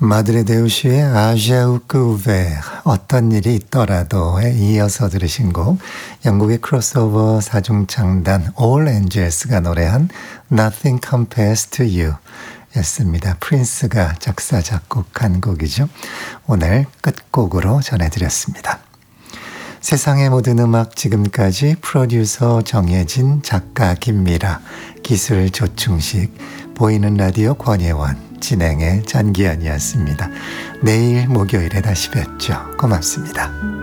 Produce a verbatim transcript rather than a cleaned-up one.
마드레 데우시의 아샤우크우베 어떤 일이 있더라도에 이어서 들으신 곡 영국의 크로스오버 사중창단 All Angels가 노래한 Nothing Compares to You 였습니다. 프린스가 작사 작곡한 곡이죠. 오늘 끝곡으로 전해드렸습니다. 세상의 모든 음악 지금까지 프로듀서 정혜진, 작가 김미라, 기술 조충식, 보이는 라디오 권예원, 진행의 전기현이었습니다. 내일 목요일에 다시 뵙죠. 고맙습니다.